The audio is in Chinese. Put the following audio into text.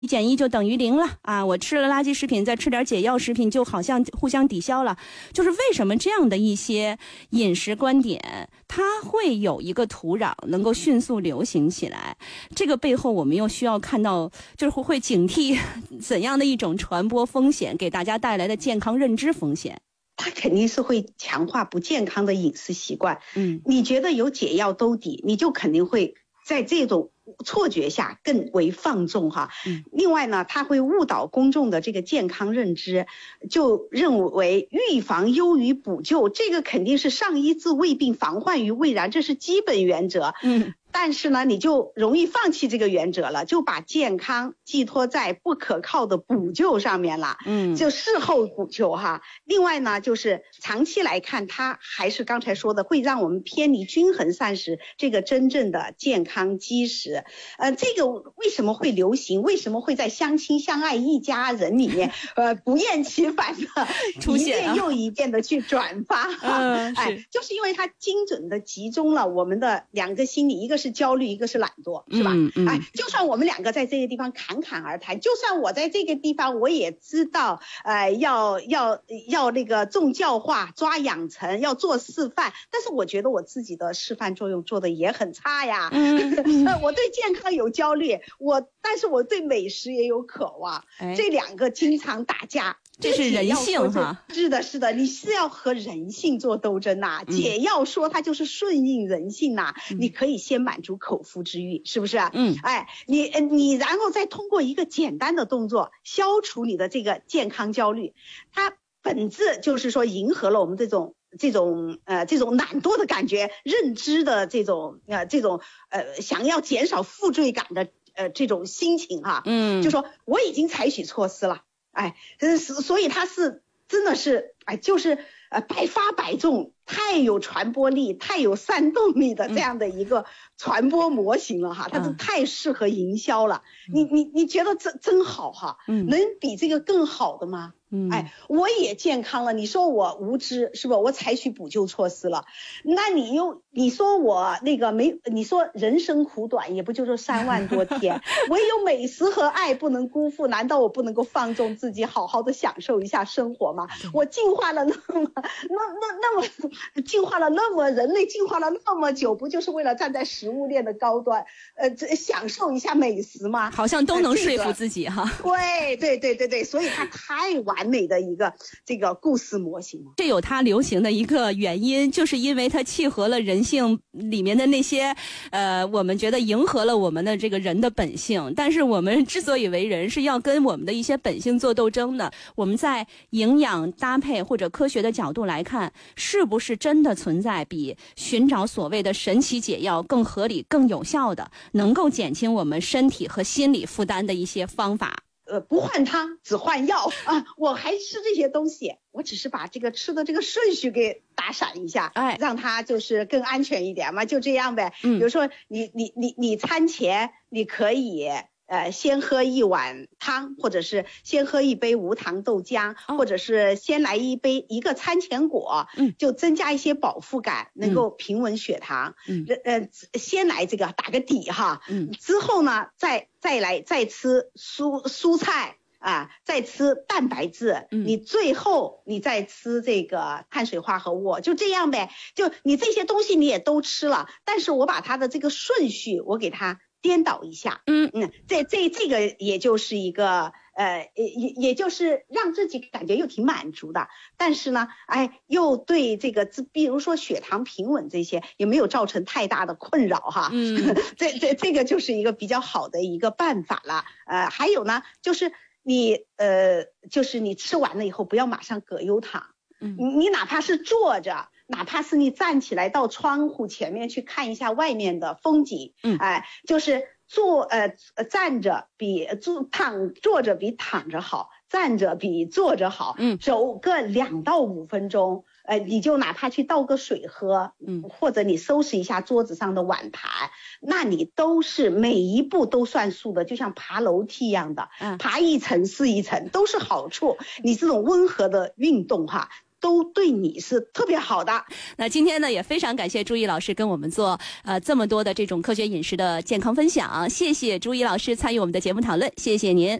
减1就等于0了啊！我吃了垃圾食品，再吃点解药食品，就好像互相抵消了。就是为什么这样的一些饮食观点，它会有一个土壤能够迅速流行起来？这个背后，我们又需要看到，就是会警惕怎样的一种传播风险，给大家带来的健康认知风险。 它肯定是会强化不健康的饮食习惯。你觉得有解药兜底，你就肯定会在这种错觉下更为放纵哈。另外呢，它会误导公众的这个健康认知，就认为预防优于补救，这个肯定是上医治未病，防患于未然，这是基本原则。但是呢，你就容易放弃这个原则了，就把健康寄托在不可靠的补救上面了。就事后补救哈。另外呢，就是长期来看，它还是刚才说的，会让我们偏离均衡膳食这个真正的健康基石。这个为什么会流行？为什么会在相亲相爱一家人里面，不厌其烦的出现一遍又一遍的去转发？就是因为它精准的集中了我们的两个心理，一个是焦虑，一个是懒惰，是吧？就算我们两个在这个地方侃侃而谈，就算我在这个地方我也知道，要那个重教化，抓养成，要做示范，但是我觉得我自己的示范作用做的也很差呀。我对健康有焦虑，但是我对美食也有渴望，这两个经常打架。 这是人性哈。 是的，你是要和人性做斗争呐。解药说它就是顺应人性呐。你可以先满足口腹之欲，是不是？你然后再通过一个简单的动作消除你的这个健康焦虑。它本质就是说迎合了我们这种懒惰的感觉，认知的这种想要减少负罪感的这种心情哈。就说我已经采取措施了。所以它是真的是就是百发百中，太有传播力，太有煽动力的这样的一个传播模型了哈。它是太适合营销了。你觉得真好哈。能比这个更好的吗？我也健康了，你说我无知是吧？我采取补救措施了，那你说我那个你说人生苦短，也不就是3万多天，唯有美食和爱不能辜负，难道我不能够放纵自己，好好的享受一下生活吗？我进化了人类进化了那么久，不就是为了站在食物链的高端，享受一下美食吗？ 好像都能说服自己哈。 对，所以它太完美的一个这个故事模型。 这有它流行的一个原因，就是因为它契合了人性里面的那些我们觉得迎合了我们的这个人的本性。但是我们之所以为人，是要跟我们的一些本性做斗争的。我们在营养搭配或者科学的角度来看，是不是真的存在比寻找所谓的神奇解药更合理更有效的，能够减轻我们身体和心理负担的一些方法？ 不换汤只换药啊！我还吃这些东西，我只是把这个吃的这个顺序给打散一下，让它就是更安全一点嘛，就这样呗。比如说你餐前你可以先喝一碗汤，或者是先喝一杯无糖豆浆，或者是先来一个餐前果，就增加一些饱腹感，能够平稳血糖。先来这个打个底哈，之后呢再吃蔬菜再吃蛋白质，你最后你再吃这个碳水化合物，就这样呗。就你这些东西你也都吃了，但是我把它的这个顺序我给它颠倒一下。这个也就是一个也就是让自己感觉又挺满足的，但是呢又对这个比如说血糖平稳这些也没有造成太大的困扰哈。这个就是一个比较好的一个办法了。还有呢就是你吃完了以后不要马上葛优躺。你哪怕是坐着，哪怕是你站起来到窗户前面去看一下外面的风景，就是站着坐着比躺着好，站着比坐着好，走个2到5分钟，你就哪怕去倒个水喝，或者你收拾一下桌子上的碗盘，那你都是每一步都算数的，就像爬楼梯一样的，爬一层是一层，都是好处。你这种温和的运动哈， 都对你是特别好的。 那今天呢，也非常感谢朱毅老师跟我们做这么多的这种科学饮食的健康分享，谢谢朱毅老师参与我们的节目讨论，谢谢您。